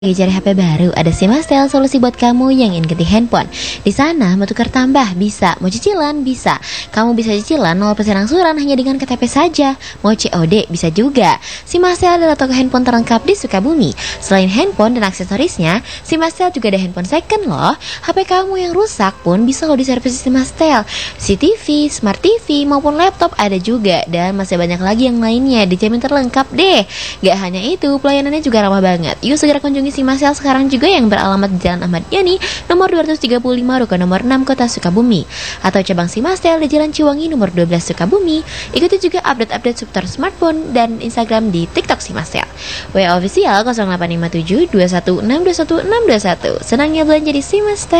Lagi cari HP baru, ada Simastel, solusi buat kamu yang ingin ganti handphone. Di sana mau tukar tambah bisa, mau cicilan bisa. Kamu bisa cicilan 0% angsuran hanya dengan KTP saja. Mau COD bisa juga. Simastel adalah toko handphone terlengkap di Sukabumi. Selain handphone dan aksesorisnya, Simastel juga ada handphone second loh. HP kamu yang rusak pun bisa lo diservis di Simastel. CCTV, Smart TV maupun laptop ada juga, dan masih banyak lagi yang lainnya. Dijamin terlengkap deh. Gak hanya itu, pelayanannya juga ramah banget. Yuk segera kunjungi Simastel sekarang juga yang beralamat di Jalan Ahmad Yani, nomor 235, Ruko nomor 6, Kota Sukabumi. Atau cabang Simastel di Jalan Ciwangi, nomor 12, Sukabumi. Ikuti juga update-update seputar smartphone dan Instagram di TikTok Simastel. WA official 0857 21 621 621. Senangnya belanja di Simastel.